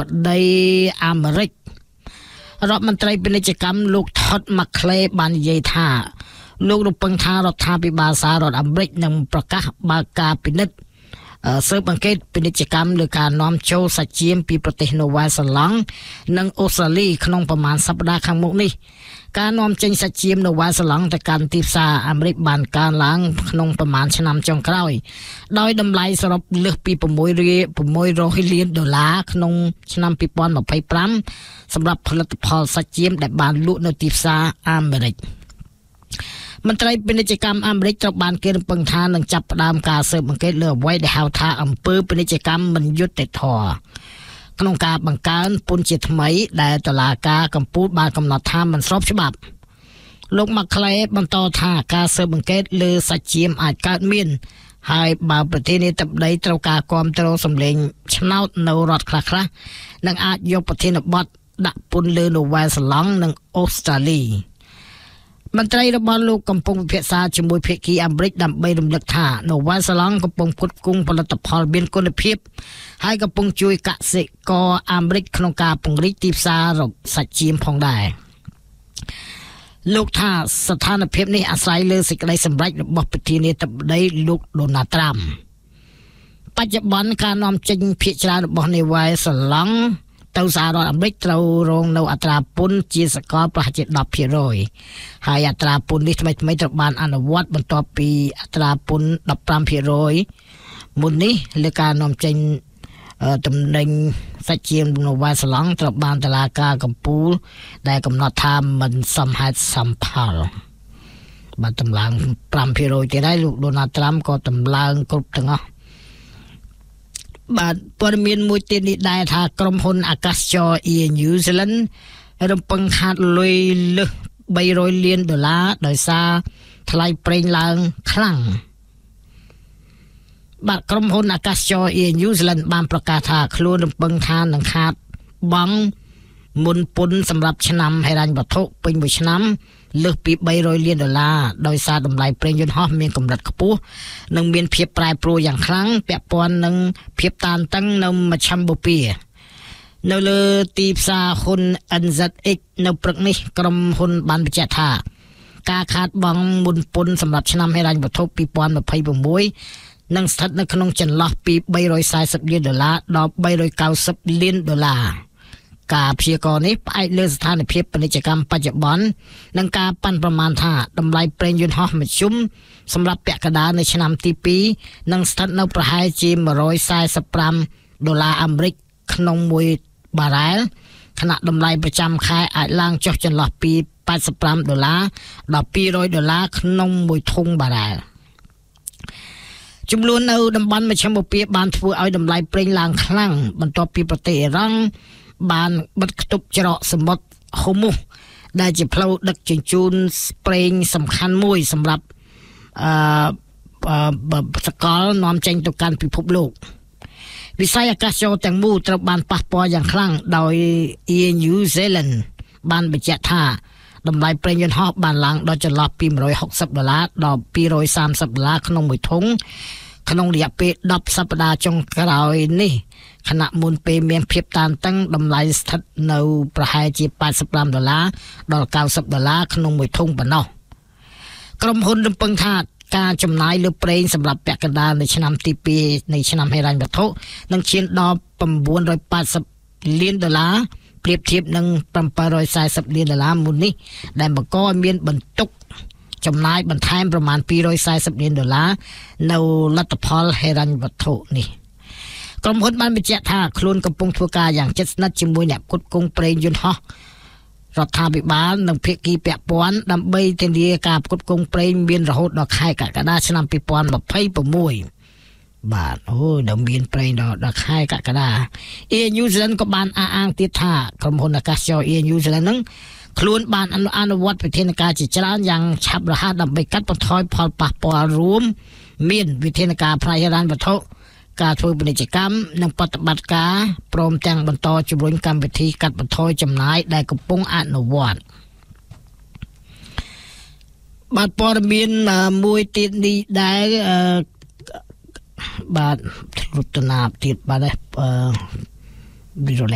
ដីអាមេរិករដ្ឋមន្ត្រីពាណិជ្ជកម្មលោកថតម៉ាក់ក្លេបាននិយាយថាលោករំពឹងថារដ្ឋាភិបាលសហរដ្ឋអាមេរិកនឹងប្រកាសបើកការពិនិត្យស៊ើបអង្កេតពាណិជ្ជកម្មលើការនាំចូលសាច់ចៀមពីប្រទេសនូវែលសេឡង់និងអូស្ត្រាលីក្នុងប្រមាណសប្តាហ៍ខាងមុខនេះការនាំចេញសាច់ចៀមនូវែលសេឡង់ទៅកាន់ទីផ្សារអាមេរិកបានកើនឡើងក្នុងប្រមាណឆ្នាំចុងក្រោយដោយតម្លៃសរុបលើសពី$600 លានក្នុងឆ្នាំ2025សម្រាប់ផលិតផលសាច់ចៀមដែលបានលក់នៅទីផ្សារអាមេរិកមន្ត្រីពាណិជ្ជកម្មអាមេរិកត្រូវបានគេរំពឹងថានឹងចាប់ផ្ដើមការស៊ើបអង្កេតលើអ្វីដែលហៅថាអំពើពាណិជ្ជកម្មមិនយុត្តិធម៌ក្នុងការបង្កើនពន្ធជាថ្មីដែលតុលាការកំពូលបានកំណត់ថាមិនស្របច្បាប់លោកម៉ាក់ក្លេបន្តថាការស៊ើបអង្កេតលើសាច់ចៀមអាចកើតមានហើយបើប្រធានាធិបតីត្រូវការគាំទ្រសម្លេងឆ្នោតនៅរដ្ឋខ្លះៗនឹងអាចយកប្រធានបទដាក់ពន្ធលើនូវែលសេឡង់និងអូស្ត្រាលីមន្ត្រីរបស់លោកកំពុងពិភាក្សាជាមួយភាគីអាមេរិកដើម្បីរំលឹកថានូវែលសេឡង់កំពុងផ្គត់ផ្គង់ផលិតផលមានគុណភាពហើយកំពុងជួយកសិករអាមេរិកក្នុងការពង្រីកទីផ្សារសាច់ចៀមផងដែរលោកថាស្ថានភាពនេះអាស្រ័យលើសេចក្តីសម្រេចរបស់ប្រធានាធិបតីលោកដូណាល់ត្រាំបច្ចុប្បន្នការនាំចេញភាគច្រើនរបស់នូវែលសេឡង់ទៅសហរដ្ឋអាមេរិកត្រូវរងនៅអត្រាពន្ធជាសកលប្រហែលជា 10% ហើយអត្រាពន្ធនេះថ្មីៗត្រូវបានអនុវត្តបន្ទាប់ពីអត្រាពន្ធ 15% មុននេះលើការនាំចេញទំនិញសាច់ចៀមនូវែលសេឡង់ត្រូវបានតុលាការកំពូលដែលកំណត់ថាមិនសមហេតុសមផលបានតម្លើង 5% ទៀតហើយលោកដូណាល់ត្រាំក៏តម្លើងគ្រប់ទាំងអស់បាទព័ត៌មានមួយទៀតនេះដែរថាក្រុមហ៊ុនអាកាសចរ Air New Zealand រំពឹងខាតលុយលើស$300 លានដោយសារថ្លៃប្រេងឡើងខ្លាំងបាទក្រុមហ៊ុនអាកាសចរ Air New Zealand បានប្រកាសថាខ្លួនរំពឹងថានឹងខាតបង់មុនពន្ធសម្រាប់ឆ្នាំហិរញ្ញវត្ថុពេញមួយឆ្នាំលើសពី$300 លានដោយសារតម្លៃប្រេងយន្តហោះមានកម្រិតខ្ពស់និងមានភាពប្រែប្រួលយ៉ាងខ្លាំងពាក់ព័ន្ធនឹងភាពតានតឹងនៅមជ្ឈមបូព៌ានៅលើទីផ្សារហ៊ុន NZX នៅព្រឹកនេះក្រុមហ៊ុនបានបញ្ជាក់ថាការខាតបង់មុនពន្ធសម្រាប់ឆ្នាំហិរញ្ញវត្ថុ2026នឹងស្ថិតនៅក្នុងចន្លោះពី$340 លានដល់$390 លានការព្យាករណ៍នេះផ្អែកលើស្ថានភាពពាណិជ្ជកម្មបច្ចុប្បន្ននិងការប៉ាន់ប្រមាណថាតម្លៃប្រេងយន្តហោះមធ្យមសម្រាប់ពាក់កណ្ដាលនៅឆ្នាំទី2នឹងស្ថិតនៅប្រហែលជា$145អាមេរិកក្នុង1បារ៉ែលខណៈតម្លៃប្រចាំខែអាចឡើងចុះចន្លោះពី$85ដល់$200ក្នុង1ធុងបារ៉ែលចំនួននៅតំបន់មជ្ឈមបូព៌ាបានធ្វើឲ្យតម្លៃប្រេងឡើងខ្លាំងបន្ទាប់ពីប្រទេសអ៊ីរ៉ង់បានបិទគប់ច្រកសមុទ្រហូមុសដែលជាផ្លូវដឹកជញ្ជូនប្រេងសំខាន់មួយសម្រាប់សកលនាំចេញទៅកាន់ពិភពលោកវិស័យអាកាសចរទាំងមូលត្រូវបានប៉ះពាល់យ៉ាងខ្លាំងដោយ Air New Zealand បានបញ្ជាក់ថាតម្លៃប្រេងយន្តហោះបានឡើងដល់ចន្លោះពី$160ដល់$230ក្នុងមួយធុងក្នុងរយៈពេល10សប្តាហ៍ចុងក្រោយនេះខណៈមុនពេលមានភាពតានតឹងតម្លៃស្ថិតនៅប្រហែលជា$85ដល់$90ក្នុងមួយធុងប៉ុណ្ណោះក្រុមហ៊ុនរំពឹងថាការចំណាយលើប្រេងសម្រាប់ពាក់កណ្ដាលនៅឆ្នាំទី2នៃឆ្នាំហិរញ្ញវត្ថុនឹងឈានដល់$980 លានប្រៀបធៀបនឹង$740 លានមុននេះដែលបង្កឲ្យមានបន្ទុកចំណាយបន្ថែមប្រមាណ$240 លាននៅលទ្ធផលហិរញ្ញវត្ថុនេះក្រុមហ៊ុនបានបញ្ជាក់ថាខ្លួនកំពុងធ្វើការយ៉ាងជិតស្និទ្ធជាមួយអ្នកផ្គត់ផ្គង់ប្រេងយន្តហោះរដ្ឋាភិបាលនិងភាគីពាក់ព័ន្ធដើម្បីធានាការផ្គត់ផ្គង់ប្រេងមានរហូតដល់ខែកក្កដាឆ្នាំ2026បាទនៅមានប្រេងដល់ខែកក្កដា Air New Zealand ក៏បានអះអាងទៀតថាក្រុមហ៊ុនអាកាសចរ Air New Zealand នឹងខ្លួនបានអនុវត្តវិធានការជាច្រើនយ៉ាងឆាប់រហ័សដើម្បីកាត់បន្ថយផលប៉ះពាល់រួមមានវិធានការផ្នែកហិរញ្ញវត្ថុការធ្វើពាណិជ្ជកម្មនិងបប្រតិបត្តិការព្រមទាំងបន្តជំរុញកម្មវិធីកាត់បន្ថយចំណាយដែលកំពុងអនុវត្តបាទព័ត៌មានមួយទៀតនេះដែរបាទរតនាទៀតបាទ